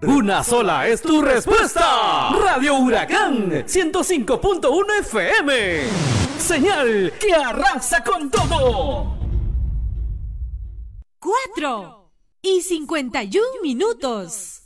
Una sola es tu respuesta. Radio Huracán 105.1 FM. Señal que arrasa con todo. 4:51 minutos.